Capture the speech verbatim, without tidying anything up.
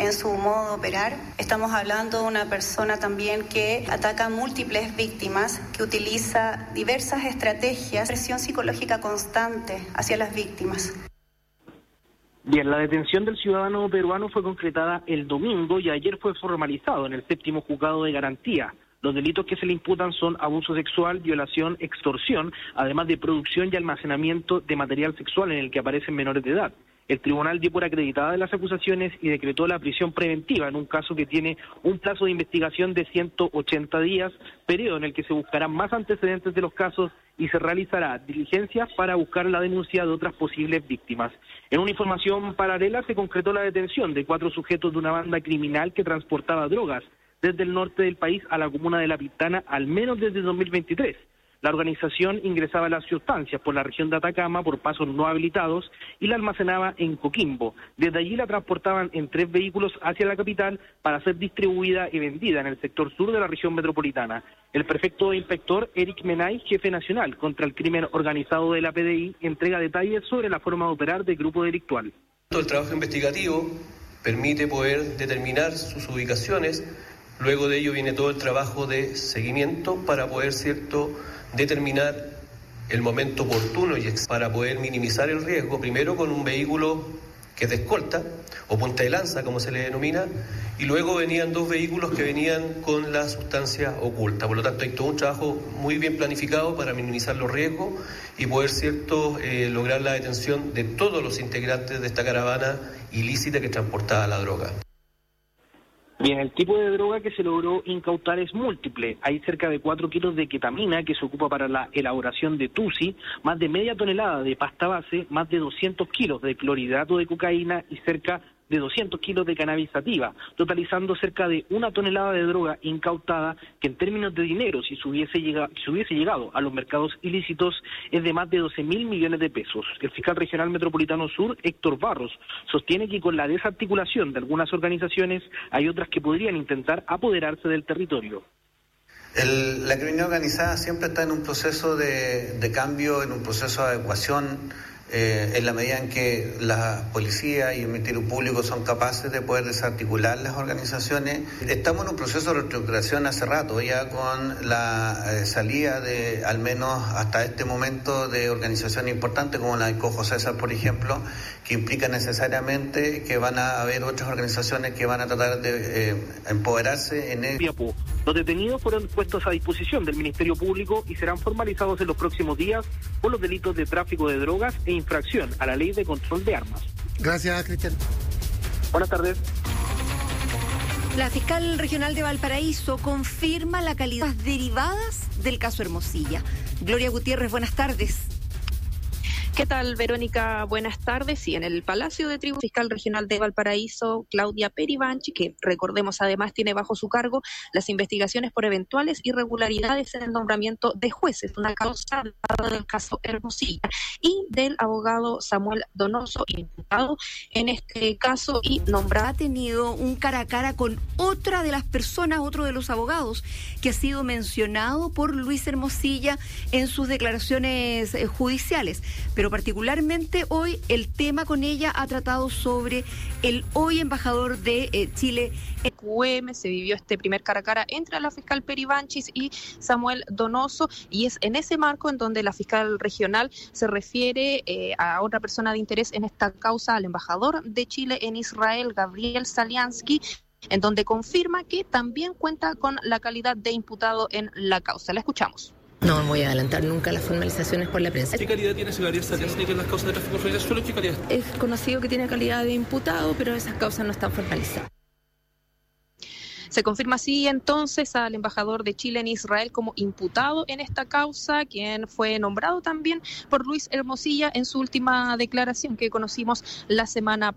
en su modo de operar. Estamos hablando de una persona también que ataca a múltiples víctimas, que utiliza diversas estrategias, presión psicológica constante hacia las víctimas. Bien, la detención del ciudadano peruano fue concretada el domingo y ayer fue formalizado en el séptimo juzgado de garantía. Los delitos que se le imputan son abuso sexual, violación, extorsión, además de producción y almacenamiento de material sexual en el que aparecen menores de edad. El tribunal dio por acreditadas las acusaciones y decretó la prisión preventiva en un caso que tiene un plazo de investigación de ciento ochenta días, periodo en el que se buscarán más antecedentes de los casos y se realizará diligencias para buscar la denuncia de otras posibles víctimas. En una información paralela se concretó la detención de cuatro sujetos de una banda criminal que transportaba drogas desde el norte del país a la comuna de La Pintana, al menos desde dos mil veintitrés. La organización ingresaba las sustancias por la región de Atacama por pasos no habilitados y la almacenaba en Coquimbo. Desde allí la transportaban en tres vehículos hacia la capital para ser distribuida y vendida en el sector sur de la región metropolitana. El prefecto e inspector Eric Menay, jefe nacional contra el crimen organizado de la P D I, entrega detalles sobre la forma de operar del grupo delictual. El trabajo investigativo permite poder determinar sus ubicaciones. Luego de ello viene todo el trabajo de seguimiento para poder, cierto, determinar el momento oportuno y para poder minimizar el riesgo, primero con un vehículo que es de escolta o punta de lanza, como se le denomina, y luego venían dos vehículos que venían con la sustancia oculta. Por lo tanto, hay todo un trabajo muy bien planificado para minimizar los riesgos y poder, cierto, eh, lograr la detención de todos los integrantes de esta caravana ilícita que transportaba la droga. Bien, el tipo de droga que se logró incautar es múltiple. Hay cerca de cuatro kilos de ketamina que se ocupa para la elaboración de tusi, más de media tonelada de pasta base, más de doscientos kilos de clorhidrato de cocaína y cerca de doscientos kilos de cannabis sativa, totalizando cerca de una tonelada de droga incautada que en términos de dinero, si se hubiese llegado, si hubiese llegado a los mercados ilícitos, es de más de doce mil millones de pesos. El fiscal regional metropolitano sur, Héctor Barros, sostiene que con la desarticulación de algunas organizaciones hay otras que podrían intentar apoderarse del territorio. El, la criminalidad organizada siempre está en un proceso de, de cambio, en un proceso de adecuación. Eh, en la medida en que la policía y el Ministerio Público son capaces de poder desarticular las organizaciones. Estamos en un proceso de reestructuración hace rato, ya con la eh, salida de, al menos hasta este momento, de organizaciones importantes como la de Cojo César, por ejemplo, que implica necesariamente que van a haber otras organizaciones que van a tratar de eh, empoderarse en el... Los detenidos fueron puestos a disposición del Ministerio Público y serán formalizados en los próximos días por los delitos de tráfico de drogas e infracción a la ley de control de armas. Gracias, Cristian. Buenas tardes. La fiscal regional de Valparaíso confirma la calidad derivadas del caso Hermosilla. Gloria Gutiérrez, buenas tardes. ¿Qué tal, Verónica? Buenas tardes. Sí, en el Palacio de Tribunal Fiscal Regional de Valparaíso, Claudia Peribanchi, que recordemos además tiene bajo su cargo las investigaciones por eventuales irregularidades en el nombramiento de jueces, una causa del caso Hermosilla, y del abogado Samuel Donoso, imputado en este caso y nombrado. Ha tenido un cara a cara con otra de las personas, otro de los abogados, que ha sido mencionado por Luis Hermosilla en sus declaraciones eh, judiciales, pero particularmente hoy el tema con ella ha tratado sobre el hoy embajador de eh, Chile. En Q M se vivió este primer cara a cara entre la fiscal Peribanchis y Samuel Donoso, y es en ese marco en donde la fiscal regional se refiere eh, a otra persona de interés en esta causa, al embajador de Chile en Israel, Gabriel Saliansky, en donde confirma que también cuenta con la calidad de imputado en la causa. La escuchamos. No voy a adelantar nunca las formalizaciones por la prensa. ¿Qué calidad tiene ese Gabriel Saliansky en las causas de tráfico de suelo? ¿Qué calidad? Es conocido que tiene calidad de imputado, pero esas causas no están formalizadas. Se confirma así entonces al embajador de Chile en Israel como imputado en esta causa, quien fue nombrado también por Luis Hermosilla en su última declaración que conocimos la semana